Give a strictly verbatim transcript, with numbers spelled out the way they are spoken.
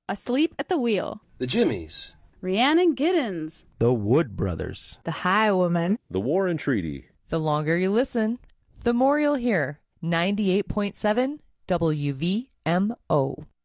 Asleep at the Wheel, The Jimmies, Rhiannon Giddens, The Wood Brothers, The Highwaymen, The War and Treaty. The longer you listen, the more you'll hear. ninety-eight point seven W V M O.